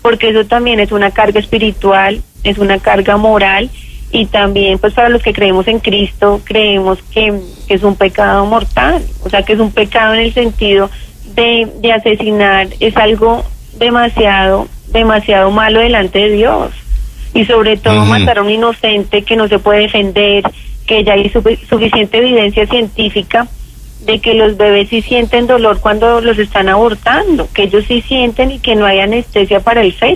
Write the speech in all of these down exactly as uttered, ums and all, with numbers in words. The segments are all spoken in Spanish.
porque eso también es una carga espiritual, es una carga moral, y también pues para los que creemos en Cristo, creemos que, que es un pecado mortal, o sea que es un pecado en el sentido de, de asesinar, es algo demasiado, demasiado malo delante de Dios, y sobre todo uh-huh. matar a un inocente que no se puede defender, que ya hay su, suficiente evidencia científica de que los bebés sí sienten dolor cuando los están abortando, que ellos sí sienten y que no hay anestesia para el feto.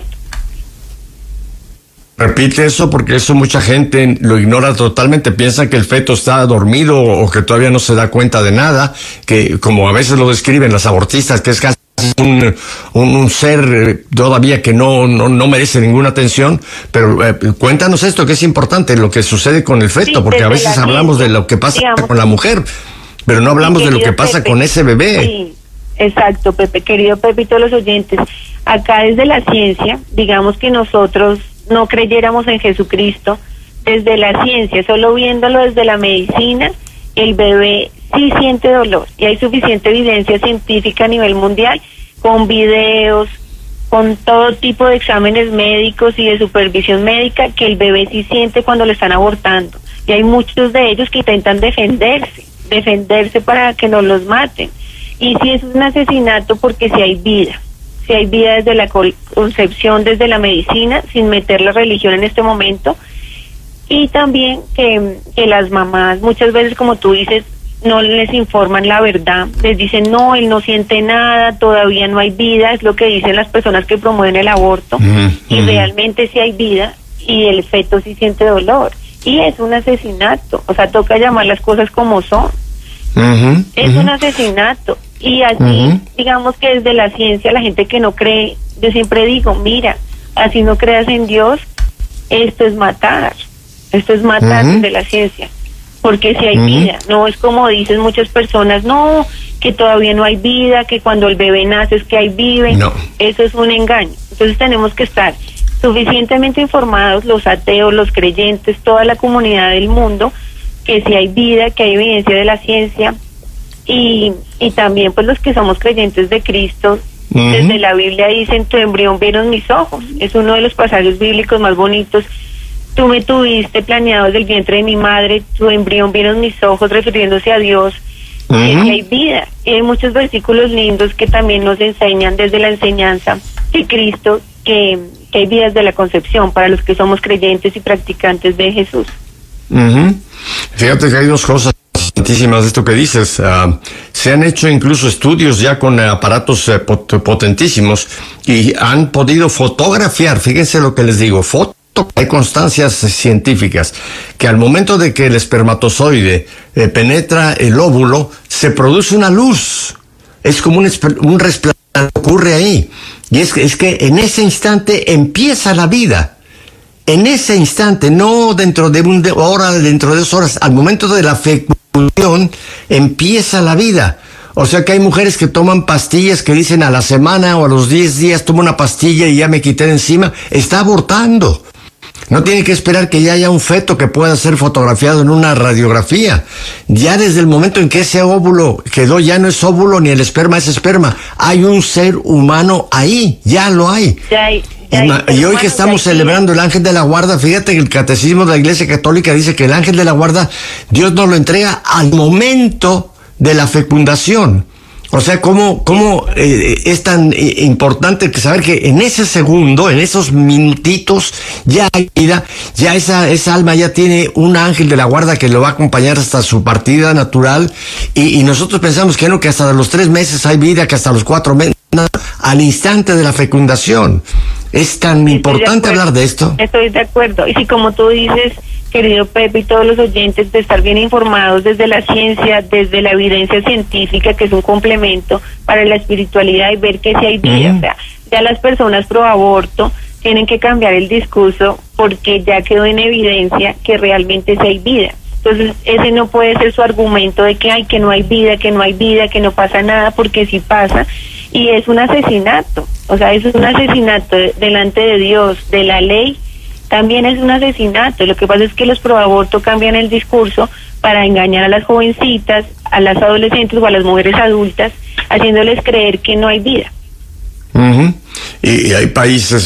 Repite eso, porque eso mucha gente lo ignora totalmente, piensa que el feto está dormido o que todavía no se da cuenta de nada, que como a veces lo describen las abortistas, que es casi un, un, un ser todavía que no, no, no merece ninguna atención, pero eh, cuéntanos esto, que es importante, lo que sucede con el feto, sí, porque a veces hablamos de lo que pasa digamos, con la mujer, pero no hablamos de lo que pasa Pepe, con ese bebé. Sí, exacto, Pepe, querido Pepe y todos los oyentes, acá desde la ciencia, digamos que nosotros no creyéramos en Jesucristo, desde la ciencia, solo viéndolo desde la medicina, el bebé sí siente dolor, y hay suficiente evidencia científica a nivel mundial, con videos, con todo tipo de exámenes médicos y de supervisión médica, que el bebé sí siente cuando lo están abortando, y hay muchos de ellos que intentan defenderse, defenderse para que no los maten, y si es un asesinato porque si hay vida, si hay vida desde la concepción, desde la medicina, sin meter la religión en este momento, y también que, que las mamás muchas veces, como tú dices, no les informan la verdad, les dicen no, él no siente nada, todavía no hay vida, es lo que dicen las personas que promueven el aborto, uh-huh, y uh-huh. realmente sí hay vida, y el feto sí siente dolor, y es un asesinato, o sea, toca llamar las cosas como son, uh-huh, es uh-huh. un asesinato. Y así, uh-huh. digamos que desde la ciencia, la gente que no cree, yo siempre digo, mira, así no creas en Dios, esto es matar, esto es matar uh-huh. desde la ciencia, porque si hay uh-huh. vida, no es como dicen muchas personas, no, que todavía no hay vida, que cuando el bebé nace es que hay vida, no. Eso es un engaño. Entonces tenemos que estar suficientemente informados, los ateos, los creyentes, toda la comunidad del mundo, que si hay vida, que hay evidencia de la ciencia, y, y también pues los que somos creyentes de Cristo, uh-huh. desde la Biblia dicen, tu embrión vieron mis ojos, es uno de los pasajes bíblicos más bonitos, tú me tuviste planeado desde el vientre de mi madre, tu embrión vieron mis ojos, refiriéndose a Dios, uh-huh. que hay vida, y hay muchos versículos lindos que también nos enseñan desde la enseñanza de Cristo, que, que hay vidas de la concepción para los que somos creyentes y practicantes de Jesús. Uh-huh. Fíjate que hay dos cosas importantísimas de esto que dices. Uh, se han hecho incluso estudios ya con uh, aparatos uh, pot- potentísimos y han podido fotografiar, fíjense lo que les digo, foto, hay constancias científicas que al momento de que el espermatozoide eh, penetra el óvulo, se produce una luz, es como un, esp- un resplandor, ocurre ahí, y es, es que en ese instante empieza la vida. En ese instante, no dentro de una hora, dentro de dos horas, al momento de la fecundación, empieza la vida. O sea que hay mujeres que toman pastillas que dicen a la semana o a los diez días tomo una pastilla y ya me quité de encima. Está abortando. No tiene que esperar que ya haya un feto que pueda ser fotografiado en una radiografía. Ya desde el momento en que ese óvulo quedó, ya no es óvulo ni el esperma es esperma. Hay un ser humano ahí, ya lo hay. Ya hay. Y hoy que estamos celebrando el ángel de la guarda, fíjate que el catecismo de la Iglesia Católica dice que el ángel de la guarda, Dios nos lo entrega al momento de la fecundación. O sea, cómo, cómo eh, es tan eh, importante que saber que en ese segundo, en esos minutitos, ya hay vida, ya esa, esa alma ya tiene un ángel de la guarda que lo va a acompañar hasta su partida natural, y, y nosotros pensamos que no, que hasta los tres meses hay vida, que hasta los cuatro meses, al instante de la fecundación. Es tan Estoy importante de hablar de esto. Estoy de acuerdo. Y si, como tú dices, querido Pepe y todos los oyentes, de estar bien informados desde la ciencia, desde la evidencia científica, que es un complemento para la espiritualidad, y ver que si hay vida. Mm. O sea, ya las personas pro aborto tienen que cambiar el discurso, porque ya quedó en evidencia que realmente sí hay vida. Entonces, ese no puede ser su argumento de que hay que no hay vida, que no hay vida, que no pasa nada, porque sí pasa. Y es un asesinato, o sea, eso es un asesinato delante de Dios, de la ley, también es un asesinato. Lo que pasa es que los proaborto cambian el discurso para engañar a las jovencitas, a las adolescentes o a las mujeres adultas, haciéndoles creer que no hay vida. Uh-huh. Y, y hay países